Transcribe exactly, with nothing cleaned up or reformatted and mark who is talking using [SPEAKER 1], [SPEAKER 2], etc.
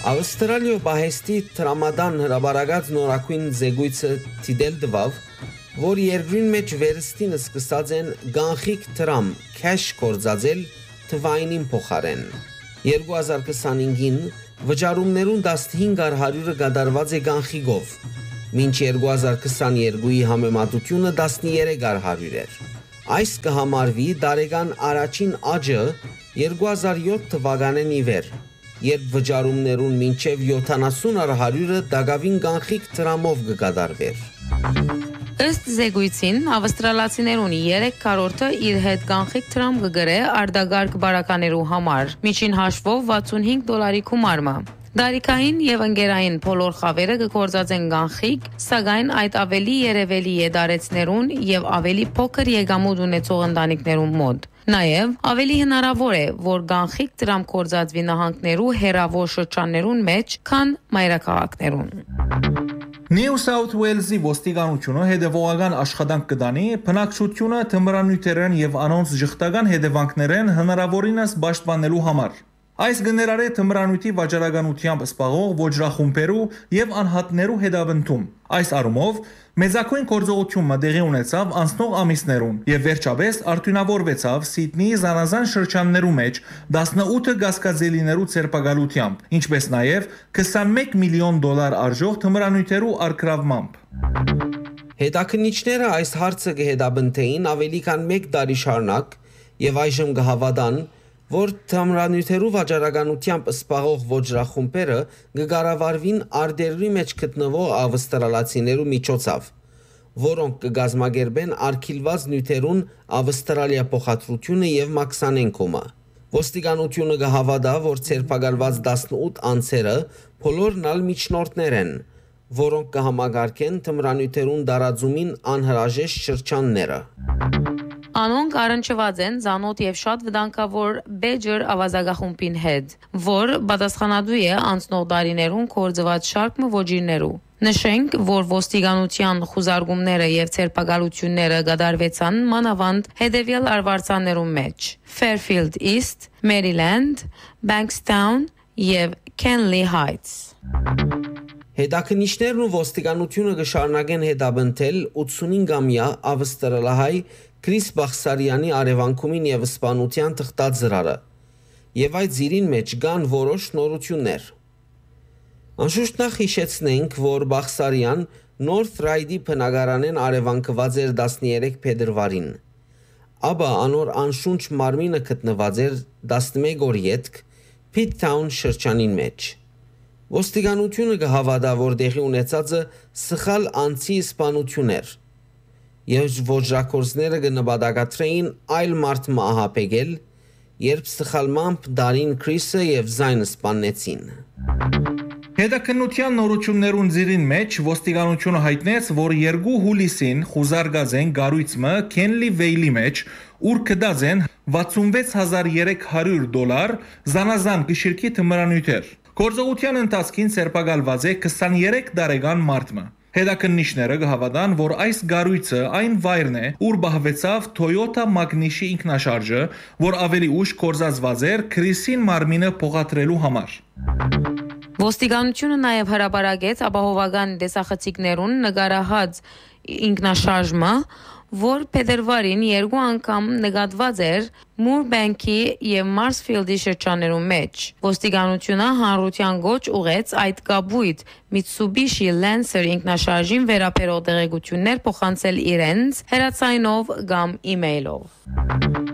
[SPEAKER 1] Ավստրալիո պահեստի տրամադան հրաբարագած նորակույն զեկույցը դիտել տվավ, որ երկրին մեջ վերստին սկսած են գանխիկ տրամ քեշ կորձածել թվայինին փոխարեն։ երկու հազար քսանհինգին վճարումներուն տասնհինգ հարյուրը կատարված է գանխիկով, մինչ երկու հազար քսաներկուի համեմատությունը տասներեք հարյուր էր։ Այս կհամարվի տարեկան առաջին աճը երկու հազար յոթ թվականին ի վեր, երբ վճարումներուն մինչև յոթանասուն հարյուրը դակավին գանխիկ տրամով կկատարվեր։
[SPEAKER 2] Ըստ զեկույցին, ավստրալացիներուն երեք քառորդը իր հետ գանխիկ տրամ կգրե արտագարկ բարականերու համար, միջին հաշվով վաթսունհինգ դոլարի գումարը։ Դարիքային եւ ընկերային բոլոր խավերը կգործածեն գանխիկ, սակայն այդ ավելի երևելի է դարեցներուն եւ ավելի փոքր եկամուտ ունեցող ընտանիքներուն մոտ։ Նաեւ ավելի հնարավոր է, որ գանխիկ տրամ կորձածվի նահանգներու հեռավոր շրջաններուն մեջ, քան մայրաքաղաքներուն։
[SPEAKER 3] Նյու Սաութ Ուելզի ոստիկանությունը հետևողական աշխատանք կդանի բնակչությունը թմրանյութերեն եւ անոնց ժխտական հետևանքներեն հնարավորինս պաշտպանելու համար։ Այս գներարե թմրանյութի վաճառականությամբ սպաղող ոճրախումբերու եւ անհատներու հետապնդում։ Այս առումով մեծակույն գործողությունը տեղի ունեցավ անցնող ամիսներուն եւ վերջապես արդյունավորվեցավ Սիդնեի զանազան շրջաններու մեջ տասնութ գասկածելիներու ցերպակալությամբ, ինչպես նաեւ քսանմեկ միլիոն դոլար արժող թմրանյութերու արգրավմամբ։
[SPEAKER 1] Հետաքննիչները այս հարցը կհետապնդեին ավելի քան մեկ տարի շարունակ եւ այժմ կհավատան, որ թմրանյութերու վաճառականությամբ սպաղող ոճրախումբերը կկառավարվին արտերկրի մեջ գտնվող ավստրալացիներու միջոցով, որոնք կգազմագերբեն արգելված նյութերուն Ավստրալիա փոխադրությունը եւ մաքսանենկումը։ Ոստիկանությունը կհավատա, որ ցերպակալված տասնութ անձերը բոլորն ալ միջնորդներ են, որոնք կհամագարկեն թմրանյութերուն տարածումին անհրաժեշտ շրջանները։
[SPEAKER 2] Անոնք առնչված են ցանոթ եւ շատ վտանգավոր Բեջեր ավազագախումբին հետ, որ պատասխանատու է անցնող տարիներուն կորձված շարք ոճիրներու։ Նշենք, որ ոստիկանության խուզարկումները եւ ցերպակալությունները կատարվեցան մանավանդ հետեւյալ արվարձաններում մեջ՝ Fairfield East, Maryland, Bankstown եւ Kenley Heights։
[SPEAKER 1] Հետաքննիչներն ու ոստիկանությունը կշարունակեն հետապնդել ութսունհինգամյա ավստրալահայ Քրիս Բախսարյանի արևանքումին եւ սպանության թղթած զրարը, եւ այդ զիրին մեջ կան որոշ նորություններ։ Անշուշտ նախ հիշեցնենք, որ Բախսարյան North Ryde-ի բնակարանեն արևանքված էր տասներեք փետրվարին, ապա անոր անշունչ մարմինը գտնված էր տասնմեկ օր յետք Pitttown շրջանին մեջ։ Ոստիկանությունը կհավատա, որ տեղի ունեցածը սխալ անձի սպանություն էր, եւ ոճրակորձները կնպատակադրեին այլ մարդ մահապեկել, երբ սխալմամբ դարին Քրիսը եւ Զայնը սպանեցին։
[SPEAKER 3] Հետաքննության նորություններուն զիրին մեջ ոստիկանությունը հայտնեց, որ երկու հուլիսին խուզարկած են գարույցը Քենլի Վեյլի մեջ, ուր կդած են վաթսունվեց հազար երեք հարյուր դոլար զանազան գշիրքի թմրանյութեր։ Գործողության ընթացքին ցերպակալված է քսաներեք տարեկան մարդը։ Հետաքննիչները կհավատան, որ այս գարույցը այն վայրն է, ուր բահվեցավ Toyota Magnishi ինքնաշարժը, որ ավելի ուշ կորզածված էր Քրիսին մարմինը փոխադրելու համար։
[SPEAKER 2] Ոստիկանությունը նաև հրապարակեց ապահովական տեսախցիկներուն նկարահած ինքնաշարժը, որ փետրվարին երկու անգամ նկատված էր Մուրբենքի եւ Մարսֆիլդի շրջաններում մեջ։ Ոստիկանությունը հանրության գոչ ուղեց այդ կապույտ Mitsubishi Lancer ինքնաշարժին վերաբերող տեղեկություններ փոխանցել իրենց հեռացայինով կամ իմեյլով։